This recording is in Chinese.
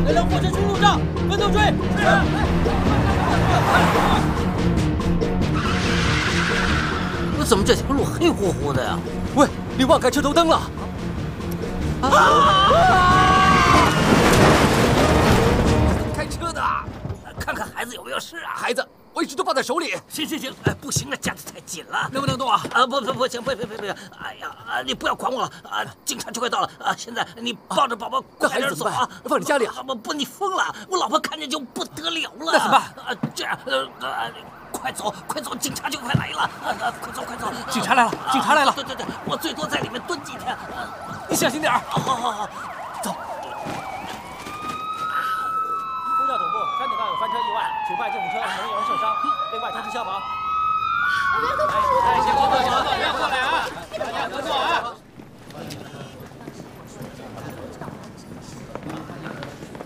来辆火车出路上，分头追！ 怎么这条路黑乎乎的呀？ 喂，你忘开车头灯了！开车的， 看看孩子有没有事啊？ 孩子，我一直都抱在手里。 行，不行了，夹得太紧了， 能不能动啊？ 不行，别！哎呀，你不要管我了啊！警察就快到了啊！现在你抱着宝宝快点走啊！ 放你家里啊？ 不，你疯了！我老婆看见就不得了了。 那怎么办？ 这样，快走！警察就快来了！快走！ 警察来了！ 对，我最多在里面蹲几天。 你小心点儿。 好，走。 呼叫总部，3.8有翻车意外，请派救护车，可能有人受伤，另外通知消防。 人都快来